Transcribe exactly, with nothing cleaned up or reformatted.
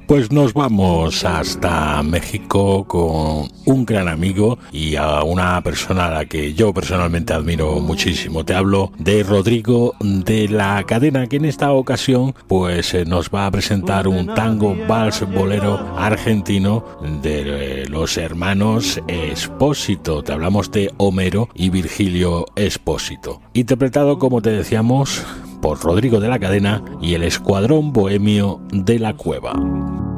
Pues nos vamos hasta México con un gran amigo y a una persona a la que yo personalmente admiro muchísimo. Te hablo de Rodrigo de la Cadena, que en esta ocasión pues nos va a presentar un tango vals bolero argentino de los hermanos Espósito. Te hablamos de Homero y Virgilio Espósito, interpretado, como te decíamos, por Rodrigo de la Cadena y el Escuadrón Bohemio de la Cueva.